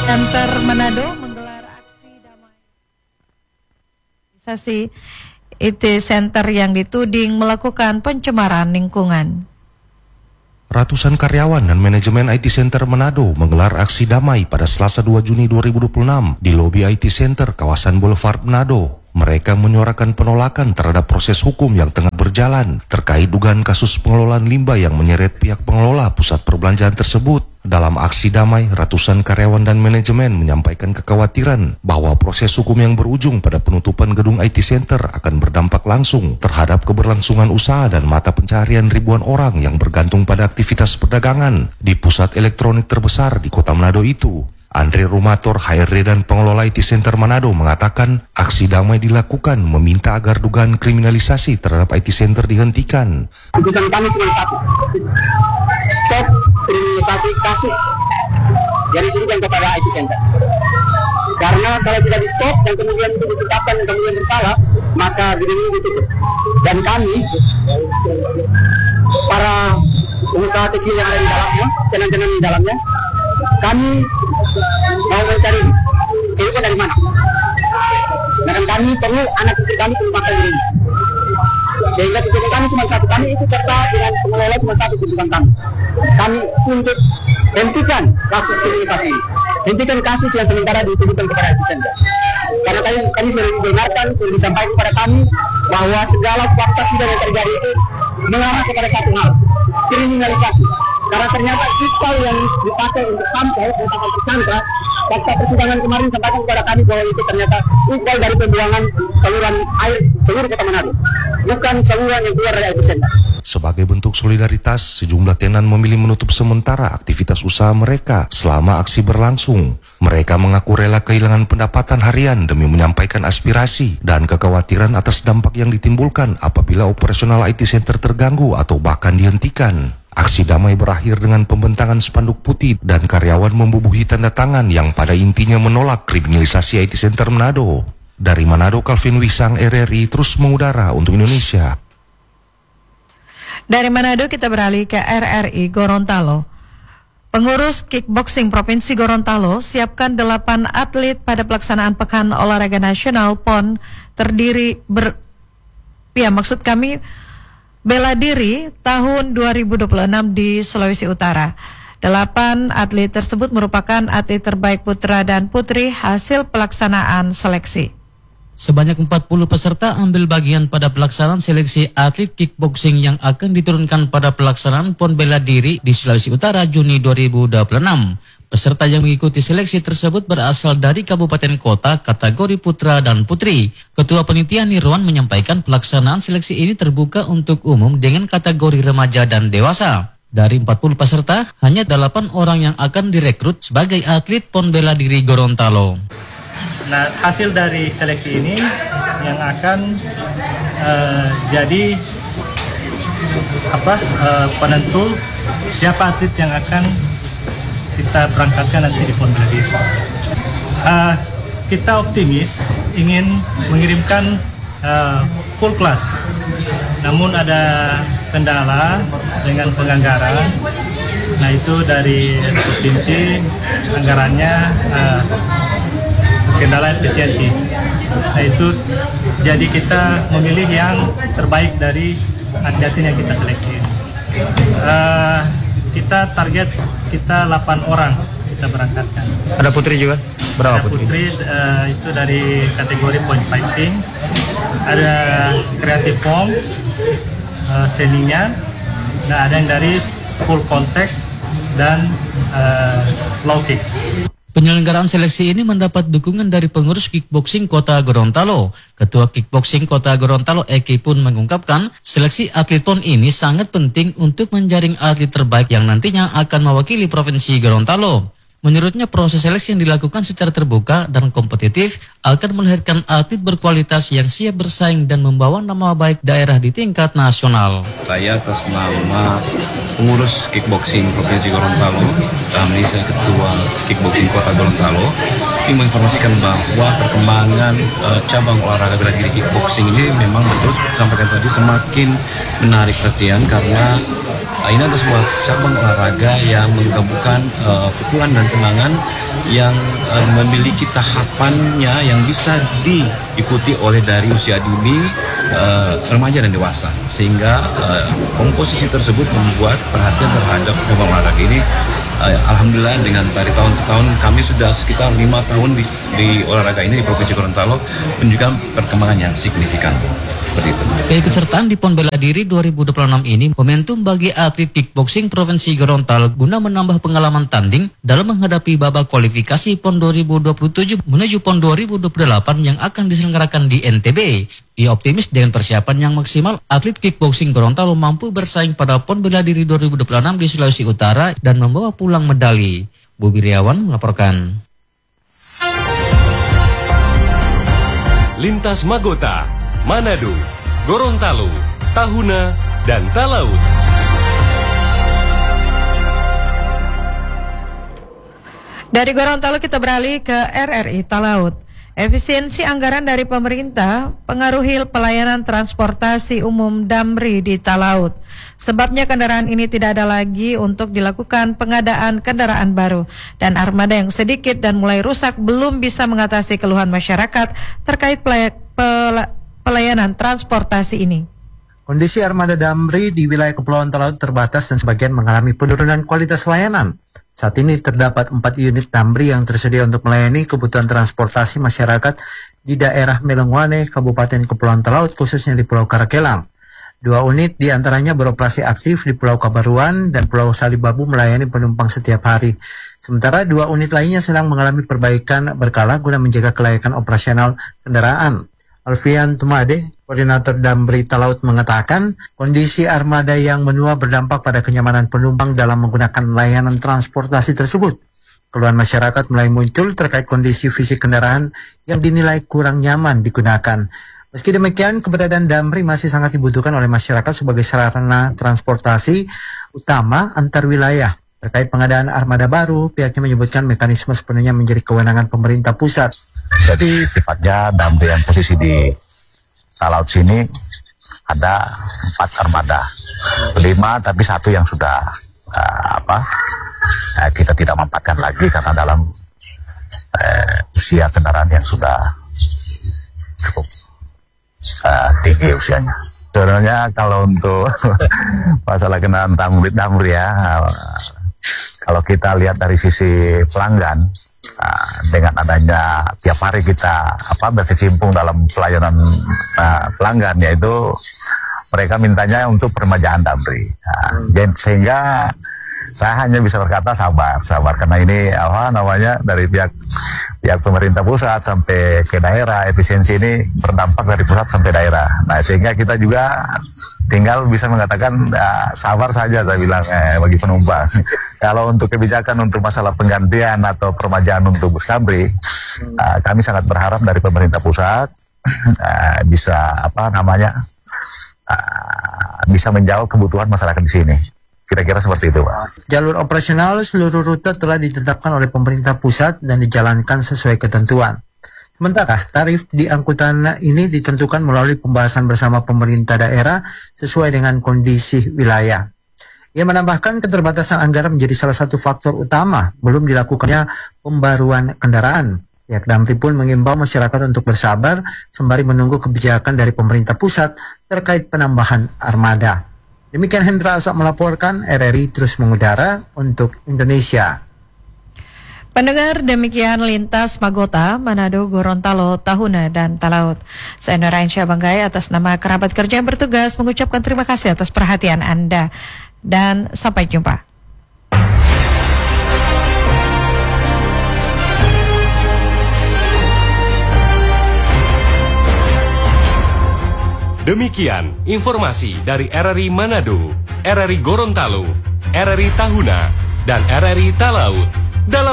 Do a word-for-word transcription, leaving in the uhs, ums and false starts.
Center Manado menggelar aksi damai I T Center yang dituding melakukan pencemaran lingkungan. Ratusan karyawan dan manajemen I T Center Manado menggelar aksi damai pada Selasa dua Juni dua ribu dua puluh enam di lobi I T Center kawasan Boulevard Manado. Mereka menyuarakan penolakan terhadap proses hukum yang tengah berjalan terkait dugaan kasus pengelolaan limbah yang menyeret pihak pengelola pusat perbelanjaan tersebut. Dalam aksi damai, ratusan karyawan dan manajemen menyampaikan kekhawatiran bahwa proses hukum yang berujung pada penutupan gedung I T Center akan berdampak langsung terhadap keberlangsungan usaha dan mata pencaharian ribuan orang yang bergantung pada aktivitas perdagangan di pusat elektronik terbesar di kota Manado itu. Andre Rumator, H R D dan pengelola I T Center Manado mengatakan aksi damai dilakukan meminta agar dugaan kriminalisasi terhadap I T Center dihentikan. Tuntutan kami cuma satu, stop kriminalisasi kasus yang ditujukan kepada I T Center. Karena kalau tidak di stop dan kemudian itu ditetapkan dan kemudian bersalah, maka gedung ini ditutup. Dan kami, para pengusaha kecil yang ada di dalamnya, tenant-tenant di dalamnya, kami mau mencari kehidupan dari mana. Dan kami perlu anak istri kami perlu makan di rumah. Sehingga tuntutan kami cuma satu, kami ikut serta dengan pengelola cuma satu tuntutan kami. Kami untuk hentikan kasus kriminalisasi ini, hentikan kasus yang sementara ditujukan kepada I T Center. Karena kami, kami sudah dibenarkan, sudah disampaikan kepada kami bahwa segala fakta sudah yang terjadi itu mengarah kepada satu hal, kriminalisasi. Karena ternyata istilah yang dipakai untuk sampai penetapan tersangka, fakta persidangan kemarin sampaikan kepada kami bahwa itu ternyata istilah dari pembuangan saluran air seluruh kota Manado, bukan saluran yang keluar dari I T Center. Sebagai bentuk solidaritas, sejumlah tenan memilih menutup sementara aktivitas usaha mereka selama aksi berlangsung. Mereka mengaku rela kehilangan pendapatan harian demi menyampaikan aspirasi dan kekhawatiran atas dampak yang ditimbulkan apabila operasional I T Center terganggu atau bahkan dihentikan. Aksi damai berakhir dengan pembentangan spanduk putih dan karyawan membubuhi tanda tangan yang pada intinya menolak kriminalisasi I T Center Manado. Dari Manado, Calvin Wisang, R R I terus mengudara untuk Indonesia. Dari Manado kita beralih ke R R I Gorontalo. Pengurus kickboxing Provinsi Gorontalo siapkan delapan atlet pada pelaksanaan Pekan Olahraga Nasional P O N terdiri ber... Ya, maksud kami bela diri tahun dua ribu dua puluh enam di Sulawesi Utara. Delapan atlet tersebut merupakan atlet terbaik putra dan putri hasil pelaksanaan seleksi. Sebanyak empat puluh peserta ambil bagian pada pelaksanaan seleksi atlet kickboxing yang akan diturunkan pada pelaksanaan P O N bela diri di Sulawesi Utara Juni dua ribu dua puluh enam. Peserta yang mengikuti seleksi tersebut berasal dari kabupaten kota kategori putra dan putri. Ketua Panitia Nirwan menyampaikan pelaksanaan seleksi ini terbuka untuk umum dengan kategori remaja dan dewasa. Dari empat puluh peserta, hanya delapan orang yang akan direkrut sebagai atlet P O N bela diri Gorontalo. Nah, hasil dari seleksi ini yang akan uh, jadi apa uh, penentu siapa atlet yang akan kita berangkatkan nanti di P O N bela diri. Uh, kita optimis ingin mengirimkan uh, full class, namun ada kendala dengan penganggaran. Nah, itu dari provinsi anggarannya uh, kendala efisiensi. Nah, itu jadi kita memilih yang terbaik dari atlet yang kita seleksi. Uh, kita target kita delapan orang kita berangkatkan. Ada putri juga? Berapa Ada putri? Putri uh, itu dari kategori point fighting. Ada creative form, uh, seninya. Nah, ada yang dari full contact dan uh, low kick. Penyelenggaraan seleksi ini mendapat dukungan dari pengurus kickboxing Kota Gorontalo. Ketua Kickboxing Kota Gorontalo Eki pun mengungkapkan seleksi atlet P O N ini sangat penting untuk menjaring atlet terbaik yang nantinya akan mewakili Provinsi Gorontalo. Menurutnya proses seleksi yang dilakukan secara terbuka dan kompetitif akan melahirkan atlet berkualitas yang siap bersaing dan membawa nama baik daerah di tingkat nasional. Saya atas nama pengurus kickboxing Provinsi Gorontalo, kami saya ketua kickboxing Kota Gorontalo, ingin menginformasikan bahwa perkembangan uh, cabang olahraga bela diri kickboxing ini memang betul sampaikan tadi semakin menarik perhatian karena Uh, ini adalah sebuah cabang olahraga yang menggabungkan uh, pukulan dan tendangan yang uh, memiliki tahapannya yang bisa diikuti oleh dari usia dini, uh, remaja dan dewasa, sehingga uh, komposisi tersebut membuat perhatian terhadap cabang olahraga ini. Uh, Alhamdulillah dengan dari tahun ke tahun kami sudah sekitar lima tahun di, di olahraga ini di Provinsi Gorontalo menunjukkan perkembangan yang signifikan. Keikutsertaan di Pon Bela Diri dua ribu dua puluh enam ini momentum bagi atlet kickboxing Provinsi Gorontalo guna menambah pengalaman tanding dalam menghadapi babak kualifikasi Pon dua ribu dua puluh tujuh menuju Pon dua ribu dua puluh delapan yang akan diselenggarakan di N T B. Ia optimis dengan persiapan yang maksimal, atlet kickboxing Gorontalo mampu bersaing pada Pon Bela Diri dua ribu dua puluh enam di Sulawesi Utara dan membawa pulang medali. Bobi Riawan melaporkan. Lintas Magota, Manado, Gorontalo, Tahuna, dan Talaut. Dari Gorontalo kita beralih ke R R I Talaut. Efisiensi anggaran dari pemerintah pengaruhi pelayanan transportasi umum Damri di Talaut. Sebabnya kendaraan ini tidak ada lagi untuk dilakukan pengadaan kendaraan baru. Dan armada yang sedikit dan mulai rusak belum bisa mengatasi keluhan masyarakat terkait pelay- pel- pelayanan transportasi ini. Kondisi armada Damri di wilayah Kepulauan Talaut terbatas dan sebagian mengalami penurunan kualitas layanan. Saat ini terdapat empat unit Damri yang tersedia untuk melayani kebutuhan transportasi masyarakat di daerah Melengwane, Kabupaten Kepulauan Talaut, khususnya di Pulau Karakelang. Dua unit diantaranya beroperasi aktif di Pulau Kabaruan dan Pulau Salibabu melayani penumpang setiap hari. Sementara dua unit lainnya sedang mengalami perbaikan berkala guna menjaga kelayakan operasional kendaraan. Alfian Tumade, Koordinator Damri Talaut mengatakan, kondisi armada yang menua berdampak pada kenyamanan penumpang dalam menggunakan layanan transportasi tersebut. Keluhan masyarakat mulai muncul terkait kondisi fisik kendaraan yang dinilai kurang nyaman digunakan. Meski demikian, keberadaan Damri masih sangat dibutuhkan oleh masyarakat sebagai sarana transportasi utama antar wilayah. Terkait pengadaan armada baru, pihaknya menyebutkan mekanisme sepenuhnya menjadi kewenangan pemerintah pusat. Jadi sifatnya Damri yang posisi di Talaut sini ada empat armada, lima tapi satu yang sudah uh, apa uh, kita tidak mampatkan lagi karena dalam uh, usia kendaraan yang sudah cukup uh, tinggi usianya. Sebenarnya kalau untuk masalah kendaraan Damri, Damri ya, uh, kalau kita lihat dari sisi pelanggan, uh, dengan adanya tiap hari kita apa berkecimpung dalam pelayanan uh, pelanggan, yaitu mereka mintanya untuk peremajaan Damri. Nah, hmm. Sehingga saya hanya bisa berkata sabar, sabar karena ini apa namanya dari pihak pihak pemerintah pusat sampai ke daerah, efisiensi ini berdampak dari pusat sampai daerah. Nah, sehingga kita juga tinggal bisa mengatakan uh, sabar saja, saya bilang eh, bagi penumpang. Kalau untuk kebijakan untuk masalah penggantian atau peremajaan untuk bus Damri, uh, kami sangat berharap dari pemerintah pusat uh, bisa apa namanya uh, bisa menjawab kebutuhan masyarakat di sini. Kira-kira seperti itu, Pak. Jalur operasional seluruh rute telah ditetapkan oleh pemerintah pusat dan dijalankan sesuai ketentuan. Sementara tarif di angkutan ini ditentukan melalui pembahasan bersama pemerintah daerah sesuai dengan kondisi wilayah. Ia menambahkan keterbatasan anggaran menjadi salah satu faktor utama belum dilakukannya pembaruan kendaraan. Pihak Damri pun mengimbau masyarakat untuk bersabar sembari menunggu kebijakan dari pemerintah pusat terkait penambahan armada. Demikian Hendra Asap melaporkan, R R I terus mengudara untuk Indonesia. Pendengar, demikian Lintas Magota, Manado, Gorontalo, Tahuna, dan Talaut. Saya Nora Insya Banggai atas nama kerabat kerja yang bertugas mengucapkan terima kasih atas perhatian Anda. Dan sampai jumpa. Demikian informasi dari R R I Manado, R R I Gorontalo, R R I Tahuna, dan R R I Talaut. Dalam